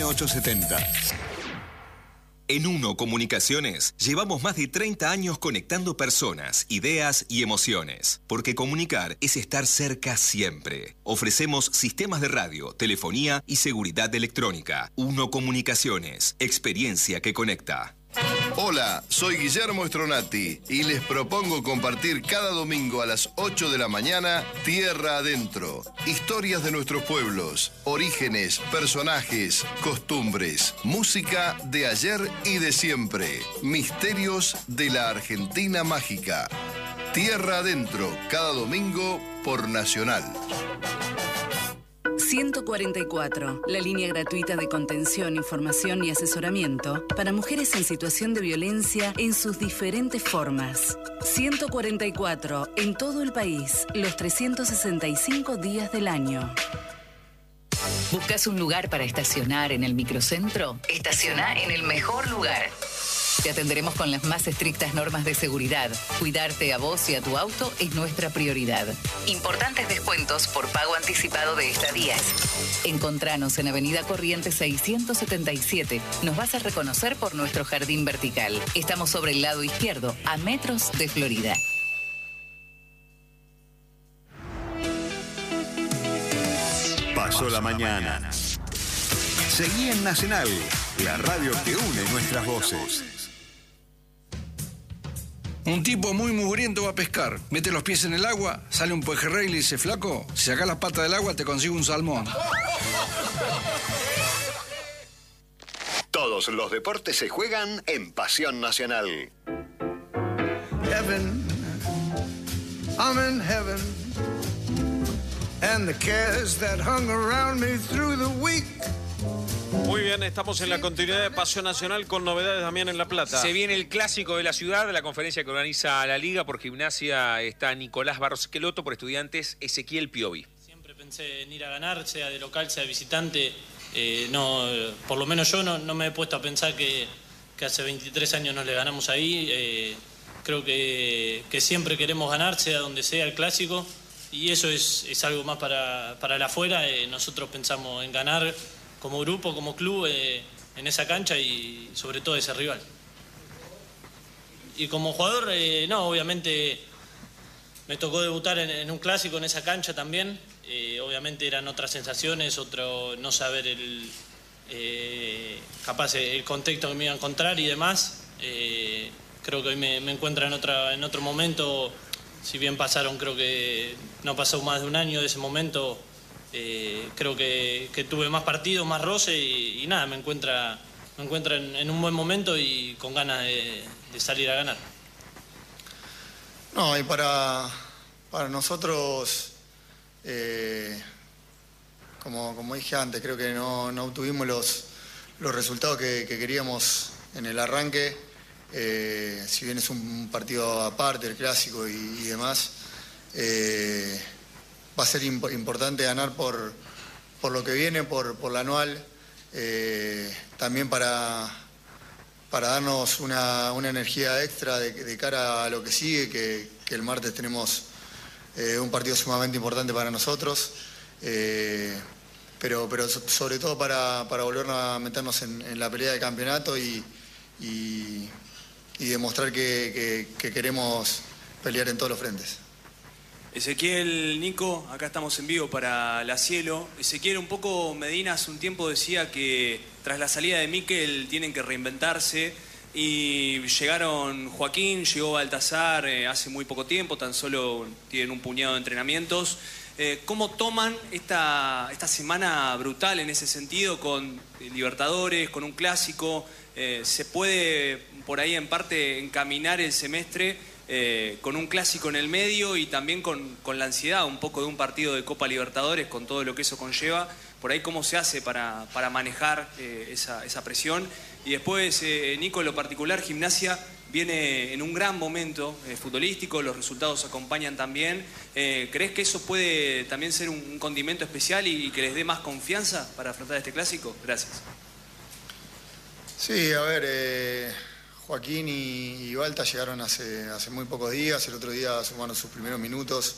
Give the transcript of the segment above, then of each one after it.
1870. En Uno Comunicaciones llevamos más de 30 años conectando personas, ideas y emociones. Porque comunicar es estar cerca siempre. Ofrecemos sistemas de radio, telefonía y seguridad electrónica. Uno Comunicaciones, experiencia que conecta. Hola, soy Guillermo Stronati y les propongo compartir cada domingo a las 8 de la mañana Tierra Adentro. Historias de nuestros pueblos, orígenes, personajes, costumbres, música de ayer y de siempre, misterios de la Argentina mágica. Tierra Adentro, cada domingo por Nacional. 144, la línea gratuita de contención, información y asesoramiento para mujeres en situación de violencia en sus diferentes formas. 144, en todo el país, los 365 días del año. ¿Buscas un lugar para estacionar en el microcentro? Estaciona en el mejor lugar. Te atenderemos con las más estrictas normas de seguridad. Cuidarte a vos y a tu auto es nuestra prioridad. Importantes descuentos por pago anticipado de estadías. Encontranos en Avenida Corrientes 677. Nos vas a reconocer por nuestro jardín vertical. Estamos sobre el lado izquierdo, a metros de Florida. Pasó la mañana. Seguí en Nacional, la radio que une nuestras voces. Un tipo muy mugriento va a pescar. Mete los pies en el agua, sale un pejerrey y le dice: flaco, si sacás las patas del agua te consigo un salmón. Todos los deportes se juegan en Pasión Nacional. Heaven, I'm in heaven, and the cares that hung around me through the week. Muy bien, estamos en la continuidad de Pasión Nacional con novedades también en La Plata. Se viene el clásico de la ciudad, la conferencia que organiza la Liga. Por Gimnasia está Nicolás Barros Queloto, por Estudiantes Ezequiel Piovi. Siempre pensé en ir a ganar, sea de local, sea de visitante. Por lo menos yo no me he puesto a pensar que hace 23 años nos le ganamos ahí. Creo que siempre queremos ganar, sea donde sea el clásico. Y eso es algo más para el afuera. Nosotros pensamos en ganar como grupo, como club, en esa cancha y sobre todo ese rival. Y como jugador, obviamente me tocó debutar en un clásico en esa cancha también. Obviamente eran otras sensaciones, otro no saber capaz el contexto que me iba a encontrar y demás. Creo que hoy me encuentro en otro momento. Si bien creo que no pasó más de un año de ese momento. Creo que tuve más partidos, más roce y nada, me encuentra en un buen momento y con ganas de salir a ganar. No, y para nosotros, como dije antes, creo que no obtuvimos los resultados que queríamos en el arranque. Si bien es un partido aparte, el clásico y demás, va a ser importante ganar por lo que viene, por la anual, también para darnos una energía extra de cara a lo que sigue, que el martes tenemos un partido sumamente importante para nosotros, pero sobre todo para volver a meternos en la pelea de campeonato y demostrar que queremos pelear en todos los frentes. Ezequiel, Nico, acá estamos en vivo para La Cielo. Ezequiel, un poco Medina hace un tiempo decía que tras la salida de Mikel tienen que reinventarse y llegaron Joaquín, llegó Baltasar hace muy poco tiempo, tan solo tienen un puñado de entrenamientos. ¿Cómo toman esta semana brutal en ese sentido con Libertadores, con un clásico? ¿Se puede por ahí en parte encaminar el semestre con un clásico en el medio y también con la ansiedad un poco de un partido de Copa Libertadores, con todo lo que eso conlleva? Por ahí, ¿cómo se hace para manejar esa presión? Y después, Nico, en lo particular, Gimnasia viene en un gran momento futbolístico, los resultados acompañan también. ¿Crees que eso puede también ser un condimento especial y que les dé más confianza para afrontar este clásico? Gracias. Sí, a ver, Joaquín y Balta llegaron hace muy pocos días. El otro día sumaron sus primeros minutos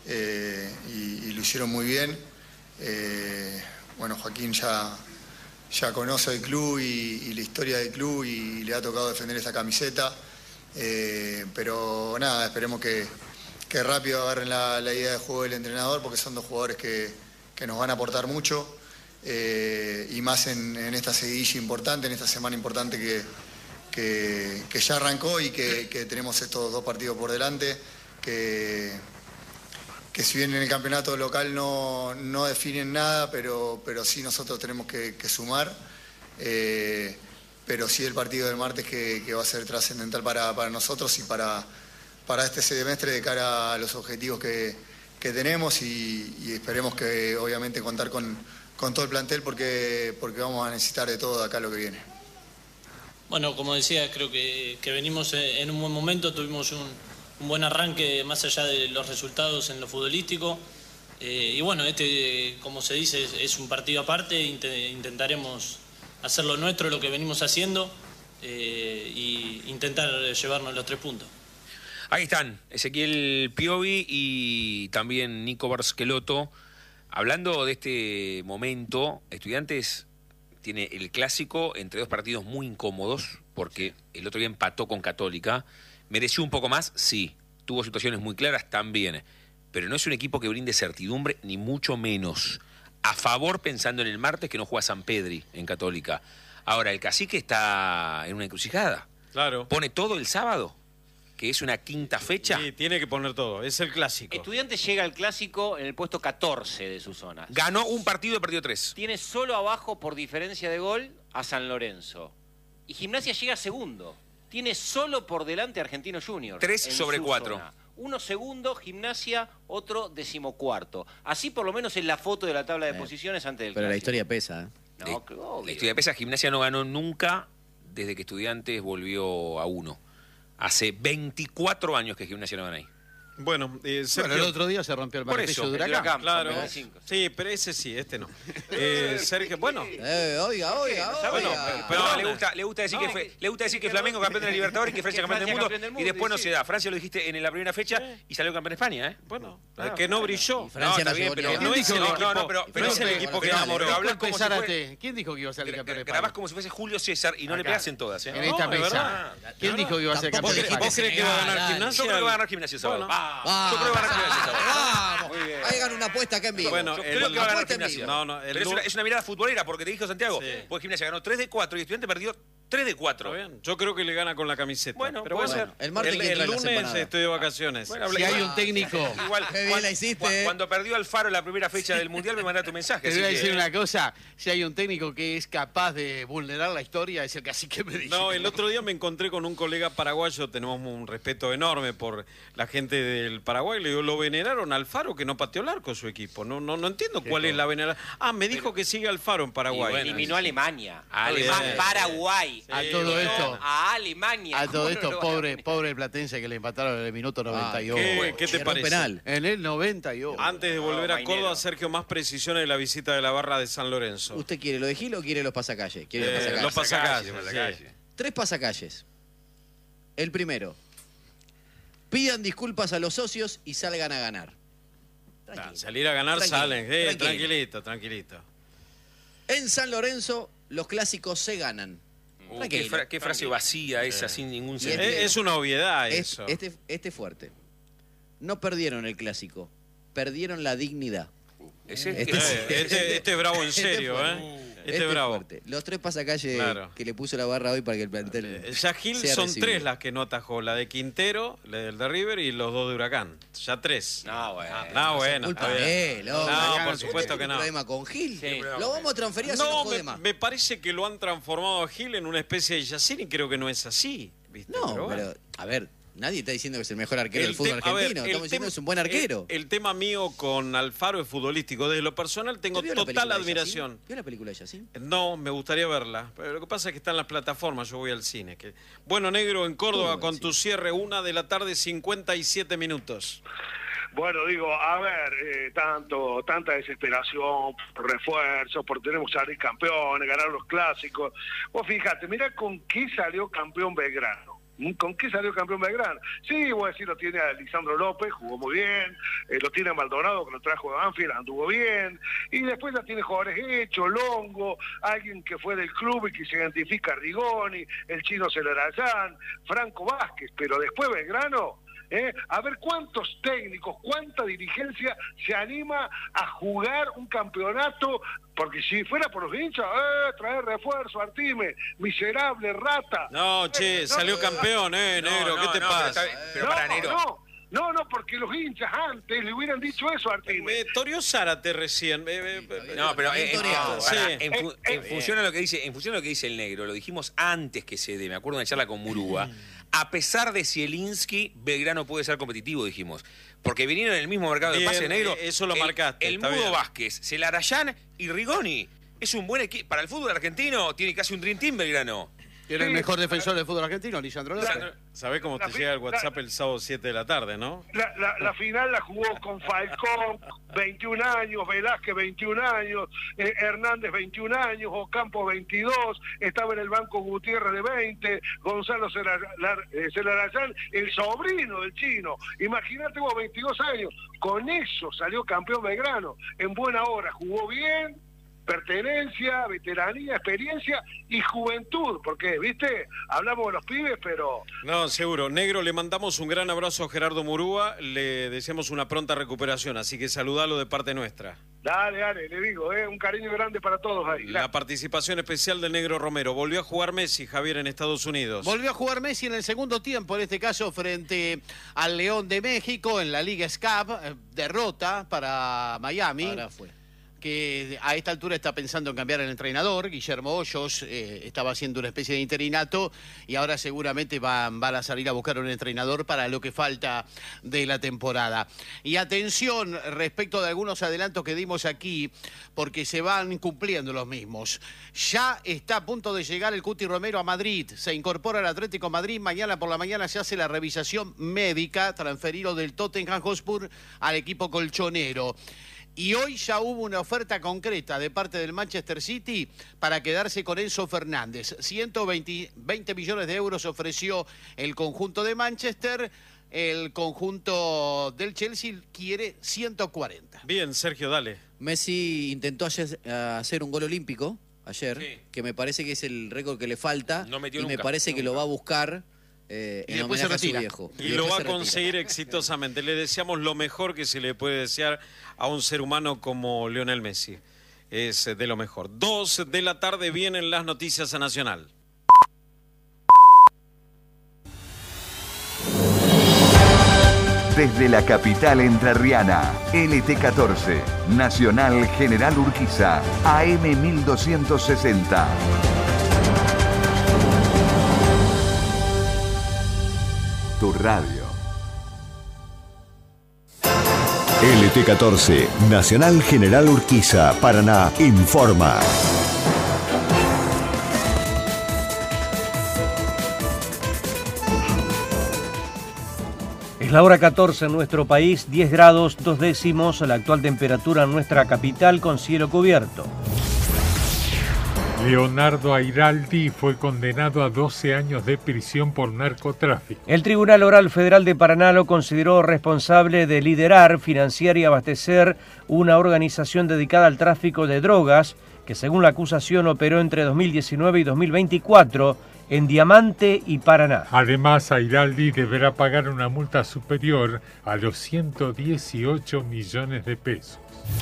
y lo hicieron muy bien. Bueno, Joaquín ya ya conoce el club y la historia del club y le ha tocado defender esta camiseta. Pero nada, esperemos que rápido agarren la idea de juego del entrenador, porque son dos jugadores que nos van a aportar mucho, y más en esta seguidilla importante, en esta semana importante que ya arrancó y que tenemos estos 2 partidos por delante, que si bien en el campeonato local no definen nada, pero sí nosotros tenemos que sumar. Pero sí el partido del martes que va a ser trascendental para nosotros y para este semestre de cara a los objetivos que tenemos, y esperemos que obviamente contar con todo el plantel porque vamos a necesitar de todo de acá lo que viene. Bueno, como decía, creo que venimos en un buen momento, tuvimos un buen arranque más allá de los resultados en lo futbolístico. Y bueno, como se dice, es un partido aparte, intentaremos hacer lo nuestro, lo que venimos haciendo, y intentar llevarnos los 3 puntos. Ahí están, Ezequiel Piovi y también Nico Barcelotto. Hablando de este momento, Estudiantes tiene el clásico entre 2 partidos muy incómodos, porque el otro día empató con Católica. ¿Mereció un poco más? Sí. Tuvo situaciones muy claras también. Pero no es un equipo que brinde certidumbre, ni mucho menos. A favor, pensando en el martes, que no juega San Pedri en Católica. Ahora, el Cacique está en una encrucijada. Claro. Pone todo el sábado, que es una quinta fecha. Sí, tiene que poner todo. Es el clásico. Estudiantes llega al clásico en el puesto 14 de su zona. Ganó un partido y perdió 3. Tiene solo abajo, por diferencia de gol, a San Lorenzo. Y Gimnasia llega segundo. Tiene solo por delante a Argentinos Juniors. 3 sobre 4. Zona. Uno segundo, Gimnasia, otro 14º. Así por lo menos es la foto de la tabla de posiciones antes del Pero clásico. la historia pesa, ¿eh? No, obvio. La historia pesa. Gimnasia no ganó nunca desde que Estudiantes volvió a 1. Hace 24 años que Gimnasia no gana ahí. Bueno, Sergio, el otro día se rompió el martillo de Huracán. Claro. Sí, pero ese sí, este no. Sergio, bueno. Oiga. Bueno, pero le gusta decir que Flamengo campeón de la Libertadores y que Francia campeón del mundo, y después no se da. Francia lo dijiste en la primera fecha y salió campeón de España, ¿eh? Bueno, que no brilló. Francia está bien, pero no es el equipo que enamoró. ¿Quién dijo que iba a ser el campeón de España? Grabás como si fuese Julio César y no le pegas en todas, ¿eh? En esta mesa. ¿Quién dijo que iba a ser el campeón de España? ¿Vos crees que va a ganar Gimnasia? Yo creo que va a ganar Gimnasia sábado. Yo creo que va a ganar Gimnasia. Vamos. Hagan una apuesta acá en vivo. Bueno, yo creo que va a ganar Gimnasia. Pero es una mirada futbolera, porque te dijo Santiago, porque Gimnasia ganó 3 de 4 y Estudiante perdió 3 de 4. Bien. Yo creo que le gana con la camiseta. Bueno, pero puede ser. El martes el lunes estoy de vacaciones. Si hay un técnico. Igual, Qué bien la hiciste. Cuando perdió Alfaro la primera fecha del Mundial, me mandaste tu mensaje. Te voy a decir una cosa. Si hay un técnico que es capaz de vulnerar la historia, es el Cacique Medina. No, el otro día me encontré con un colega paraguayo. Tenemos un respeto enorme por la gente del Paraguay. Le digo, lo veneraron a Alfaro, que no pateó el arco su equipo. No entiendo cuál es la veneración. Me dijo que sigue Alfaro en Paraguay. Eliminó a Alemania. Bien. Paraguay. A todo esto. A Alemania. A todo esto, pobre Platense que le empataron en el minuto 98. ¿Qué te parece? Penal. En el 98. Antes de volver a Córdoba, Sergio, más precisiones de la visita de la barra de San Lorenzo. ¿Usted quiere lo de Gil o quiere los pasacalles? Los pasacalles. 3 pasacalles. El primero. Pidan disculpas a los socios y salgan a ganar. Salir a ganar salen. Tranquilo. Tranquilito. En San Lorenzo, los clásicos se ganan. Qué frase vacía esa, sin ningún sentido. Es una obviedad eso. Este fuerte. No perdieron el clásico, perdieron la dignidad. Este es bravo en serio, Este es bravo. Fuerte. Los 3 pasacalles que le puso la barra hoy para que el plantel. Ya Gil son recibido. 3 las que no atajó: la de Quintero, la del de River y los 2 de Huracán. Ya 3. Bueno. Culpa de él, por supuesto que no. ¿Problema con Gil? Sí, lo vamos a transferir a su No, me parece que lo han transformado a Gil en una especie de Yacine y creo que no es así. ¿Viste? Pero a ver. Nadie está diciendo que es el mejor arquero del fútbol argentino. Estamos diciendo que es un buen arquero. El tema mío con Alfaro es futbolístico. Desde lo personal tengo total admiración. ¿Vio la película de Yacine? No, me gustaría verla. Pero lo que pasa es que está en las plataformas. Yo voy al cine. Bueno, negro, en Córdoba, con tu cierre, 1 de la tarde, 57 minutos. Bueno, digo, a ver, tanta desesperación, refuerzos, por tenemos que salir campeones, ganar los clásicos. Vos fíjate, mirá con qué salió campeón Belgrano. ¿Con qué salió campeón Belgrano? Sí, voy a decir, lo tiene a Lisandro López, jugó muy bien, lo tiene a Maldonado, que lo trajo de Banfield, anduvo bien, y después ya tiene jugadores hechos, Longo, alguien que fue del club y que se identifica, Rigoni, el chino Celarayán, Franco Vázquez, pero después Belgrano, a ver cuántos técnicos, cuánta dirigencia se anima a jugar un campeonato, porque si fuera por los hinchas, traer refuerzo, Artime, miserable, rata. No, salió campeón, negro, ¿qué te pasa? Pero para negro. No, porque los hinchas antes le hubieran dicho eso a Artime. Torio Zárate recién. No, pero en función a lo que dice el negro, lo dijimos antes que se dé, me acuerdo de una charla con Murúa. A pesar de Zielinski, Belgrano puede ser competitivo, dijimos. Porque vinieron en el mismo mercado de pase negro. Eso lo marcaste. El Mudo Vázquez, Celarayán y Rigoni. Es un buen equipo. Para el fútbol argentino tiene casi un Dream Team Belgrano. Tiene el mejor defensor del fútbol argentino, Lisandro López. ¿Sabés cómo te llega el WhatsApp el sábado 7 de la tarde, no? La final la jugó con Falcón, 21 años, Velázquez, 21 años, Hernández, 21 años, Ocampo, 22, estaba en el banco Gutiérrez de 20, Gonzalo Celarayán, el sobrino del chino. Imagínate vos, 22 años, con eso salió campeón Belgrano, en buena hora, jugó bien, pertenencia, veteranía, experiencia y juventud, porque, ¿viste? Hablamos de los pibes, pero... No, seguro. Negro, le mandamos un gran abrazo a Gerardo Murúa, le deseamos una pronta recuperación, así que saludalo de parte nuestra. Dale, le digo, un cariño grande para todos ahí. La participación especial del Negro Romero. Volvió a jugar Messi, Javier, en Estados Unidos. Volvió a jugar Messi en el segundo tiempo, en este caso frente al León de México en la Liga SCAP, derrota para Miami. Ahora fue. Que a esta altura está pensando en cambiar el entrenador. Guillermo Hoyos estaba haciendo una especie de interinato y ahora seguramente van a salir a buscar un entrenador para lo que falta de la temporada. Y atención respecto de algunos adelantos que dimos aquí, porque se van cumpliendo los mismos. Ya está a punto de llegar el Cuti Romero a Madrid. Se incorpora al Atlético Madrid. Mañana por la mañana se hace la revisión médica, transferido del Tottenham Hotspur al equipo colchonero. Y hoy ya hubo una oferta concreta de parte del Manchester City para quedarse con Enzo Fernández. 120 millones de euros ofreció el conjunto de Manchester. El conjunto del Chelsea quiere 140. Bien, Sergio, dale. Messi intentó hacer un gol olímpico ayer, que me parece que es el récord que le falta. No metió y nunca, me parece que lo va a buscar. Y después se retira. Y lo va a conseguir exitosamente. Le deseamos lo mejor que se le puede desear a un ser humano como Lionel Messi. Es de lo mejor. 2 de la tarde vienen las noticias a Nacional. Desde la capital entrerriana, LT14, Nacional General Urquiza, AM 1260. Tu radio. LT14, Nacional General Urquiza, Paraná, informa. Es la hora 14 en nuestro país, 10 grados 2 décimos, la actual temperatura en nuestra capital con cielo cubierto. Leonardo Airaldi fue condenado a 12 años de prisión por narcotráfico. El Tribunal Oral Federal de Paraná lo consideró responsable de liderar, financiar y abastecer una organización dedicada al tráfico de drogas que, según la acusación, operó entre 2019 y 2024 en Diamante y Paraná. Además, Airaldi deberá pagar una multa superior a los 118 millones de pesos.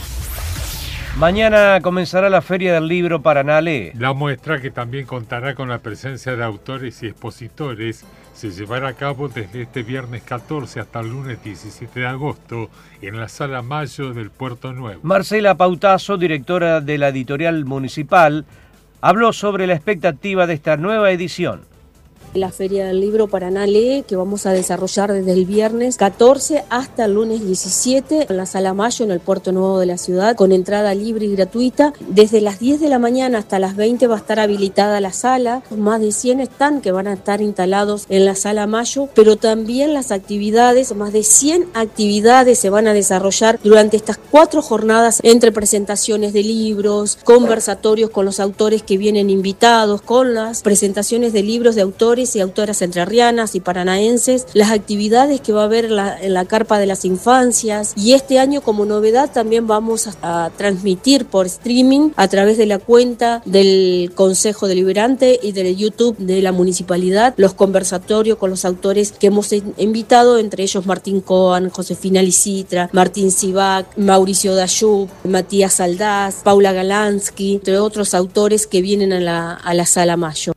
Mañana comenzará la Feria del Libro Paraná Lee. La muestra, que también contará con la presencia de autores y expositores, se llevará a cabo desde este viernes 14 hasta el lunes 17 de agosto en la Sala Mayo del Puerto Nuevo. Marcela Pautazo, directora de la editorial municipal, habló sobre la expectativa de esta nueva edición. La Feria del Libro Paraná Lee, que vamos a desarrollar desde el viernes 14 hasta el lunes 17 en la Sala Mayo, en el Puerto Nuevo de la ciudad, con entrada libre y gratuita. Desde las 10 de la mañana hasta las 20 va a estar habilitada la sala, más de 100 stands que van a estar instalados en la Sala Mayo, pero también las actividades, más de 100 actividades se van a desarrollar durante estas 4 jornadas, entre presentaciones de libros, conversatorios con los autores que vienen invitados, con las presentaciones de libros de autores autores y autoras entrerrianas y paranaenses, las actividades que va a haber en la Carpa de las Infancias, y este año como novedad también vamos a transmitir por streaming a través de la cuenta del Consejo Deliberante y del YouTube de la Municipalidad los conversatorios con los autores que hemos invitado, entre ellos Martín Coan, Josefina Licitra, Martín Sivac, Mauricio Dayub, Matías Aldaz, Paula Galansky, entre otros autores que vienen a la Sala Mayo.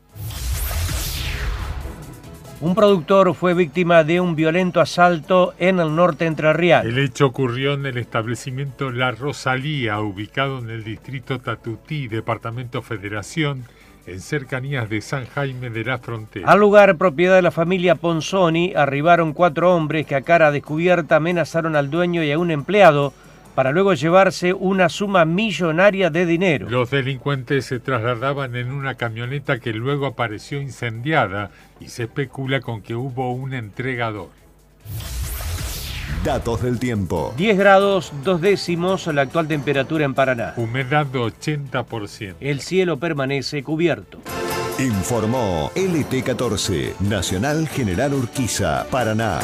Un productor fue víctima de un violento asalto en el norte entrerriano. El hecho ocurrió en el establecimiento La Rosalía, ubicado en el distrito Tatutí, departamento Federación, en cercanías de San Jaime de la Frontera. Al lugar, propiedad de la familia Ponzoni, arribaron 4 hombres que a cara descubierta amenazaron al dueño y a un empleado para luego llevarse una suma millonaria de dinero. Los delincuentes se trasladaban en una camioneta que luego apareció incendiada y se especula con que hubo un entregador. Datos del tiempo. 10 grados 2 décimos la actual temperatura en Paraná. Humedad de 80%. El cielo permanece cubierto. Informó LT14, Nacional General Urquiza, Paraná.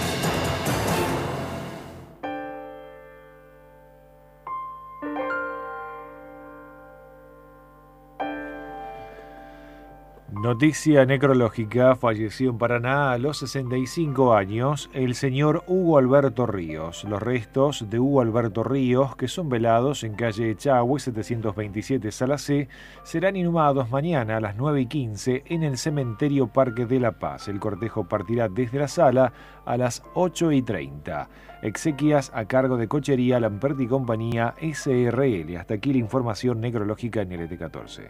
Noticia necrológica: falleció en Paraná a los 65 años el señor Hugo Alberto Ríos. Los restos de Hugo Alberto Ríos, que son velados en calle Echagüe 727 Sala C, serán inhumados mañana a las 9:15 en el cementerio Parque de la Paz. El cortejo partirá desde la sala a las 8:30. Exequias a cargo de Cochería Lamperti y Compañía SRL. Hasta aquí la información necrológica en LT14.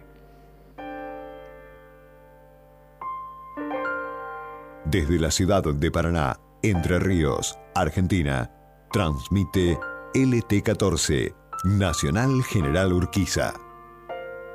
Desde la ciudad de Paraná, Entre Ríos, Argentina, transmite LT14, Nacional General Urquiza.